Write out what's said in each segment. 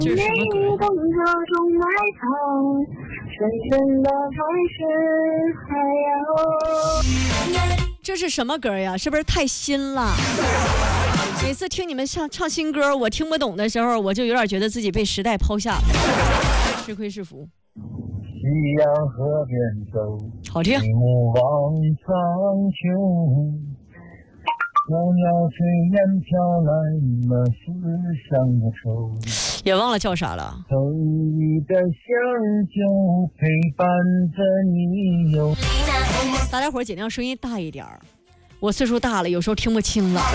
这是什么歌？这是什么歌呀？是不是太新了？每次听你们唱新歌，我听不懂的时候，我就有点觉得自己被时代抛下了，吃亏是福。 夕阳河边走， 好听。 望苍穹，袅袅炊烟飘来那思乡的愁， 也忘了叫啥了。 偷你的香酒，陪伴着你游。 大家伙尽量声音大一点，我岁数大了，有时候听不清了。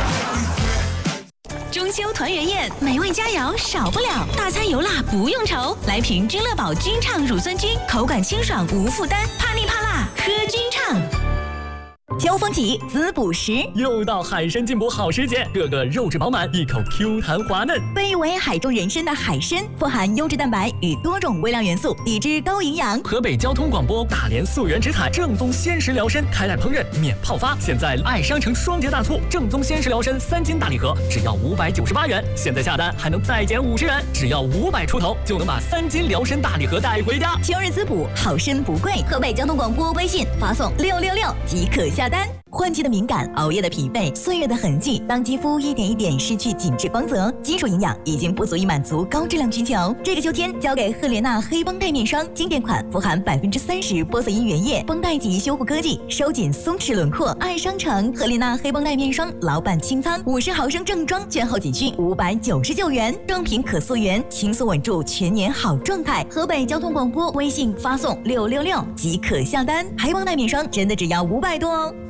中秋团圆宴，美味佳肴少不了，大餐油辣不用愁。来瓶君乐宝君畅乳酸菌，口感清爽无负担，怕腻怕辣喝君畅。秋风起，滋补时， 又到海参进补好时节，个个肉质饱满，一口 Q 弹滑嫩。 被誉为海中人参的海参，富含优质蛋白与多种微量元素，低脂高营养。 河北交通广播大连溯源直采正宗鲜食疗参，开袋烹饪免泡发。现在爱商城双节大促，正宗鲜食疗参3斤大礼盒只要598元，现在下单还能再减50元，只要500出头就能把3斤疗参大礼盒带回家。 秋日滋补，好参不贵。河北交通广播微信发送666即可下单。换季的敏感，熬夜的疲惫，岁月的痕迹，当肌肤一点一点失去紧致光泽，基础营养已经不足以满足高质量需求。这个秋天交给赫莲娜黑绷带面霜，经典款，富含30%玻色因原液，绷带级修护科技，收紧松弛轮廓。爱商城赫莲娜黑绷带面霜，老板清仓，50毫升正装，券后仅需599元，正品可溯源，轻松稳住全年好状态。河北交通广播微信发送666即可下单，黑绷带面霜真的只要500多哦。